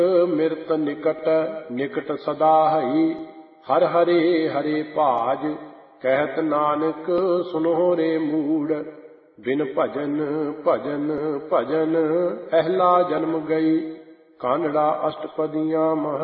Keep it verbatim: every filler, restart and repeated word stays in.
ਮਿਰਤ ਨਿਕਟ ਨਿਕਟ ਸਦਾ ਹਈ। ਹਰ ਹਰੇ ਹਰੇ ਭਾਜ ਕਹਿਤ ਨਾਨਕ ਸੁਨੋ ਰੇ ਮੂੜ। ਬਿਨ ਭਜਨ ਭਜਨ ਭਜਨ ਅਹਿਲਾ ਜਨਮ ਗਈ। ਕਾਨੜਾ ਅਸ਼ਟਪਦੀਆਂ ਮਹਲਾ